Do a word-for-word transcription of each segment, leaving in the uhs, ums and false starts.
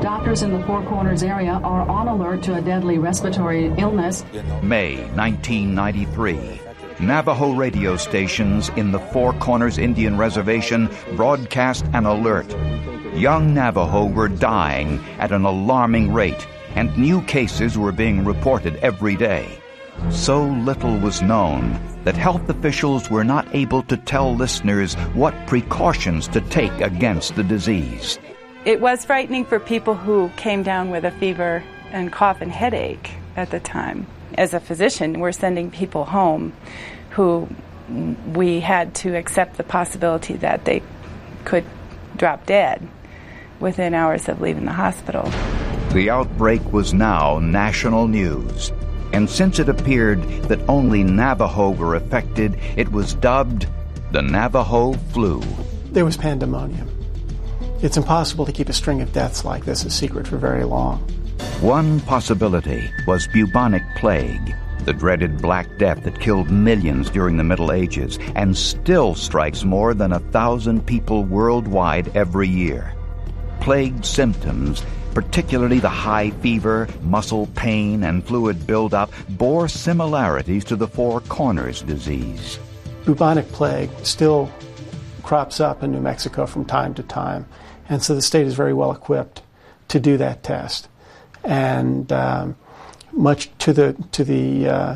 Doctors in the Four Corners area are on alert to a deadly respiratory illness. May nineteen ninety-three. Navajo radio stations in the Four Corners Indian Reservation broadcast an alert. Young Navajo were dying at an alarming rate, and new cases were being reported every day. So little was known that health officials were not able to tell listeners what precautions to take against the disease. It was frightening for people who came down with a fever and cough and headache at the time. As a physician, we're sending people home who we had to accept the possibility that they could drop dead within hours of leaving the hospital. The outbreak was now national news, and since it appeared that only Navajo were affected, it was dubbed the Navajo flu. There was pandemonium. It's impossible to keep a string of deaths like this a secret for very long. One possibility was bubonic plague, the dreaded Black Death that killed millions during the Middle Ages and still strikes more than a thousand people worldwide every year. Plague symptoms, particularly the high fever, muscle pain, and fluid buildup, bore similarities to the Four Corners disease. Bubonic plague still crops up in New Mexico from time to time, and so the state is very well equipped to do that test. And um, much to the to the uh,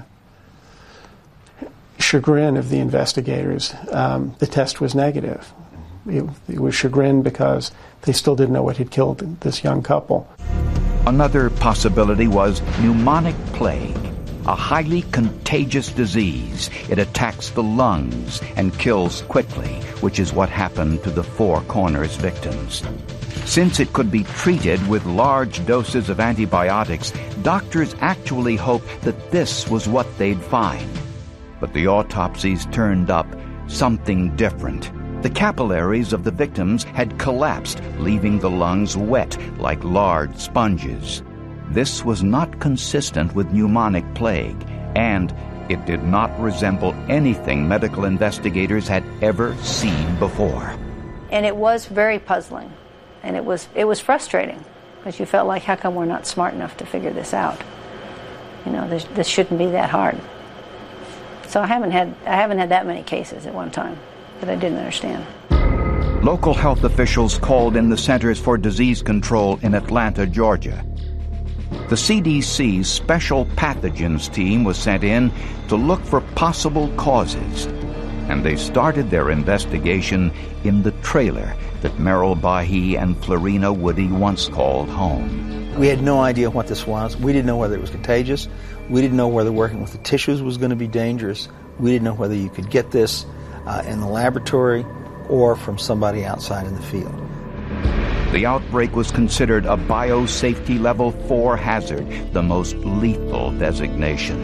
chagrin of the investigators, um, the test was negative. It, it was chagrin because they still didn't know what had killed this young couple. Another possibility was pneumonic plague, a highly contagious disease. It attacks the lungs and kills quickly, which is what happened to the Four Corners victims. Since it could be treated with large doses of antibiotics, doctors actually hoped that this was what they'd find. But the autopsies turned up something different. The capillaries of the victims had collapsed, leaving the lungs wet like large sponges. This was not consistent with pneumonic plague, and it did not resemble anything medical investigators had ever seen before. And it was very puzzling, and it was it was frustrating, because you felt like, how come we're not smart enough to figure this out? You know, this, this shouldn't be that hard. So I haven't had I haven't had that many cases at one time that I didn't understand. Local health officials called in the Centers for Disease Control in Atlanta, Georgia. The C D C's Special Pathogens team was sent in to look for possible causes, and they started their investigation in the trailer that Merrill Bahi and Florina Woody once called home. We had no idea what this was. We didn't know whether it was contagious. We didn't know whether working with the tissues was going to be dangerous. We didn't know whether you could get this uh, in the laboratory or from somebody outside in the field. The outbreak was considered a biosafety level four hazard, the most lethal designation.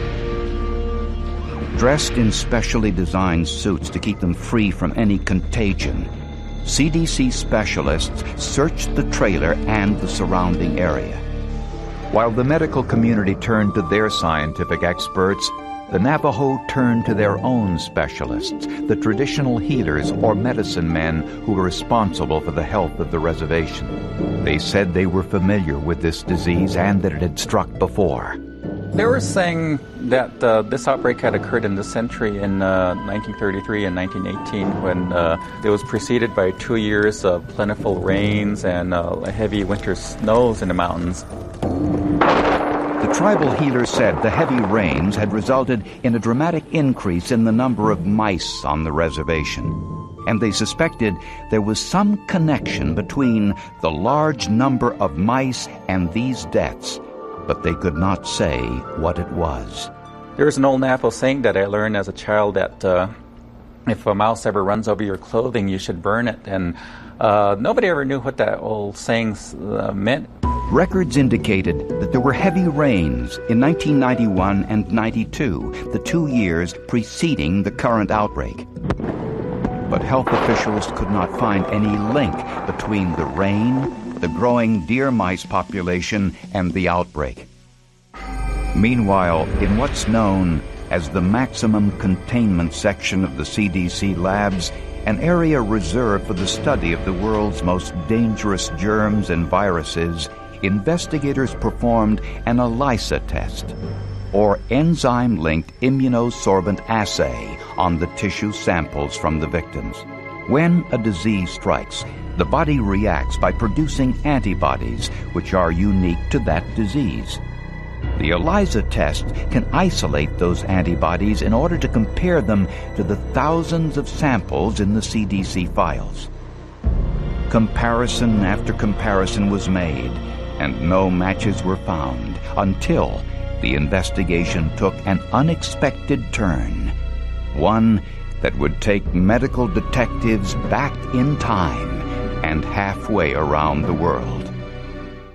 Dressed in specially designed suits to keep them free from any contagion, C D C specialists searched the trailer and the surrounding area. While the medical community turned to their scientific experts, the Navajo turned to their own specialists, the traditional healers or medicine men who were responsible for the health of the reservation. They said they were familiar with this disease and that it had struck before. They were saying that uh, this outbreak had occurred in this century in uh, nineteen thirty-three and nineteen eighteen, when uh, it was preceded by two years of plentiful rains and uh, heavy winter snows in the mountains. The tribal healer said the heavy rains had resulted in a dramatic increase in the number of mice on the reservation, and they suspected there was some connection between the large number of mice and these deaths, but they could not say what it was. There's an old Navajo saying that I learned as a child that uh, if a mouse ever runs over your clothing, you should burn it, and uh, nobody ever knew what that old saying uh, meant. Records indicated that there were heavy rains in nineteen ninety-one and ninety-two, the two years preceding the current outbreak. But health officials could not find any link between the rain, the growing deer mice population, and the outbreak. Meanwhile, in what's known as the maximum containment section of the C D C labs, an area reserved for the study of the world's most dangerous germs and viruses, investigators performed an ELISA test, or enzyme-linked immunosorbent assay, on the tissue samples from the victims. When a disease strikes, the body reacts by producing antibodies which are unique to that disease. The ELISA test can isolate those antibodies in order to compare them to the thousands of samples in the C D C files. Comparison after comparison was made, and no matches were found until the investigation took an unexpected turn, one that would take medical detectives back in time and halfway around the world.